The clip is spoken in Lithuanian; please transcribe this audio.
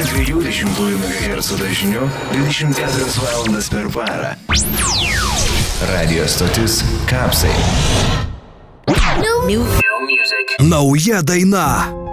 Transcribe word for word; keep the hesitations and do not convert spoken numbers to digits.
dviejų dešimtųjų megahercų dažniu dvidešimt keturias valandas per parą. Radio stotis Kapsai. New, new music. Nauja daina.